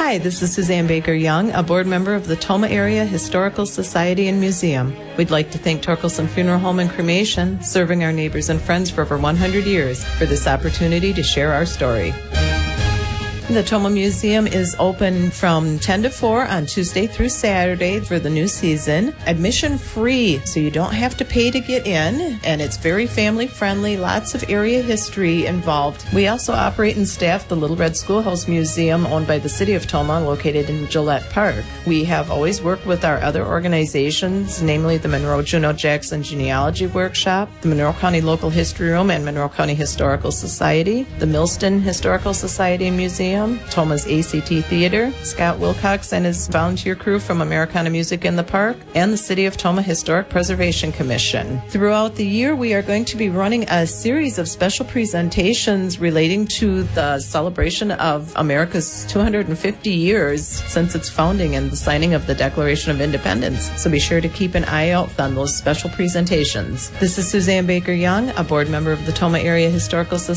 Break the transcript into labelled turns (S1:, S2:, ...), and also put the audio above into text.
S1: Hi, this is Suzanne Baker Young, a board member of the Tomah Area Historical Society and Museum. We'd like to thank Torkelson Funeral Home and Cremation, serving our neighbors and friends for over 100 years, for this opportunity to share our story. The Tomah Museum is open from 10 to 4 on Tuesday through Saturday for the new season. Admission free, so you don't have to pay to get in, and it's very family friendly, lots of area history involved. We also operate and staff the Little Red Schoolhouse Museum, owned by the City of Tomah, located in Gillette Park. We have always worked with our other organizations, namely the Monroe Juno Jackson Genealogy Workshop, the Monroe County Local History Room and Monroe County Historical Society, the Millston Historical Society and Museum, Tomah's ACT Theater, Scott Wilcox and his volunteer crew from Americana Music in the Park, and the City of Tomah Historic Preservation Commission. Throughout the year, we are going to be running a series of special presentations relating to the celebration of America's 250 years since its founding and the signing of the Declaration of Independence. So be sure to keep an eye out on those special presentations. This is Suzanne Baker Young, a board member of the Tomah Area Historical Society